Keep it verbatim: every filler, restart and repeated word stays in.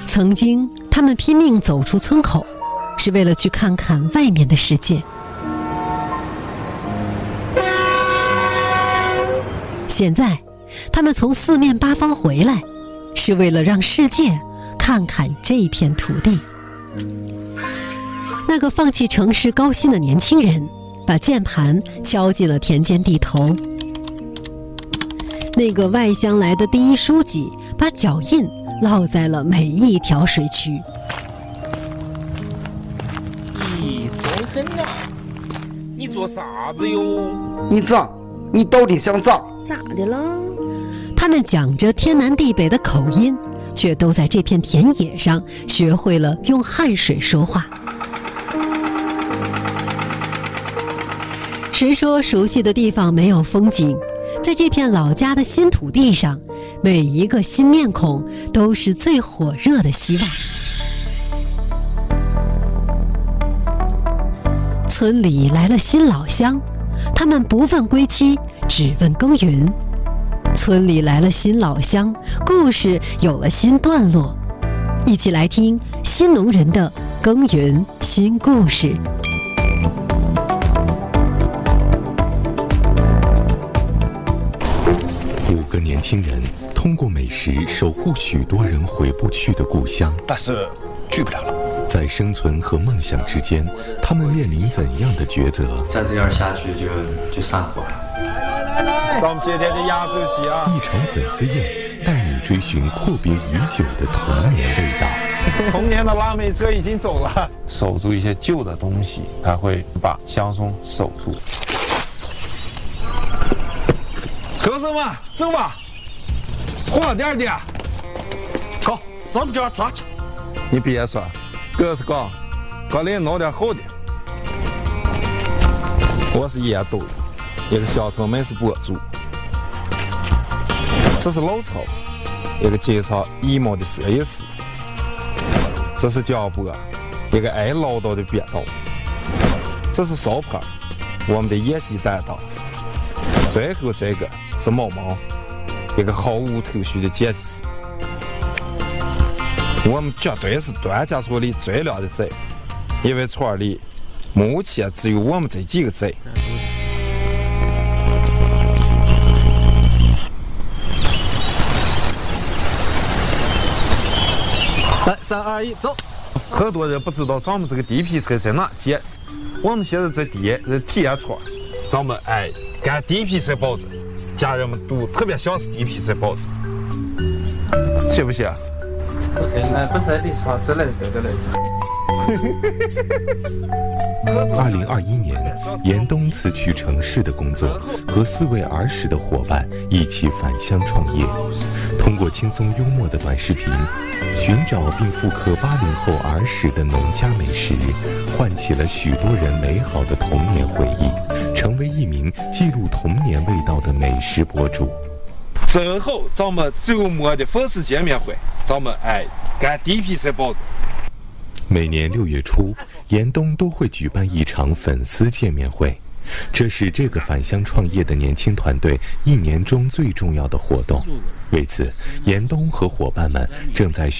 曾经，他们拼命走出村口，是为了去看看外面的世界。现在，他们从四面八方回来，是为了让世界看看这片土地。那个放弃城市高薪的年轻人，把键盘敲进了田间地头。那个外乡来的第一书记，把脚印烙在了每一条水渠。 你装狠呐！你做啥子哟？ 你咋？你到底想咋？ 咋的了？ 他们讲着天南地北的口音，却都在这片田野上学会了用汗水说话。谁说熟悉的地方没有风景？在这片老家的新土地上，每一个新面孔都是最火热的希望。村里来了新老乡，他们不问归期，只问耕耘。村里来了新老乡，故事有了新段落。一起来听新农人的耕耘新故事。 五个年轻人通过美食守护许多人回不去的故乡， 但是去不了了。 在生存和梦想之间，他们面临怎样的抉择？ 再这样下去就就散伙了。 来来来，咱们今天的压轴戏啊！ 一场粉丝宴，带你追寻阔别已久的童年味道。 童年的拉煤车已经走了， 守住一些旧的东西，它会把乡村守住。 哥们们，走吧，快点的。 好，咱们就要抓去。 你别说，哥是哥，哥来弄点好的。我是严东，一个乡村美食博主。这是老曹，一个介绍衣帽的设计师。这是江波，一个爱唠叨的编导。这是烧盘，我们的演技担当。最后这个是毛毛，一个毫无头绪的剪辑师。我们绝对是端家村里最靓的贼，因为村里目前只有我们这几个贼。 来，三二一，走！ 很多人不知道咱们这个地皮车在哪建，我们现在在地在体验村，咱们哎干地皮车包子，家人们都特别想吃地皮车包子，行不行？ 哎，不是你说这类的这类的。 二零二一年，严冬辞去城市的工作，和四位儿时的伙伴一起返乡创业。通过轻松幽默的短视频，寻找并复刻八零后儿时的农家美食，唤起了许多人美好的童年回忆，成为一名记录童年味道的美食博主。 最后，咱们周末的粉丝见面会，咱们哎干地皮车包子。 每年六月初，严冬都会举办一场粉丝见面会，这是这个返乡创业的年轻团队一年中最重要的活动。为此，严冬和伙伴们正在